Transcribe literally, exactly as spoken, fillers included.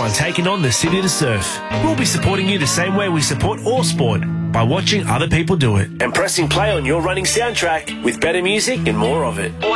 on taking on the City to Surf. We'll be supporting you the same way we support all sport, by watching other people do it and pressing play on your running soundtrack with better music and more of it.